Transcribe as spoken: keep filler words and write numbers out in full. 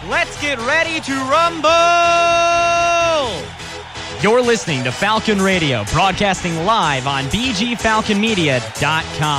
Let's get ready to rumble! You're listening to Falcon Radio, broadcasting live on b g falcon media dot com.